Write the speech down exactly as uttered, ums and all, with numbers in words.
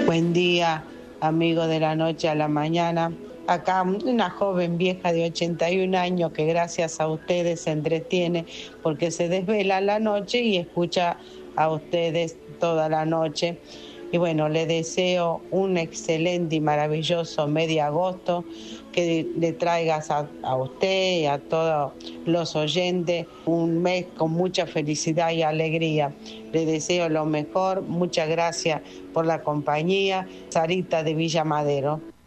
Buen día, amigo de la noche a la mañana. Acá una joven vieja de ochenta y un años que gracias a ustedes se entretiene porque se desvela en la noche y escucha a ustedes toda la noche. Y bueno, le deseo un excelente y maravilloso mes de agosto, que le traigas a, a usted y a todos los oyentes un mes con mucha felicidad y alegría. Le deseo lo mejor, muchas gracias por la compañía. Sarita de Villa Madero.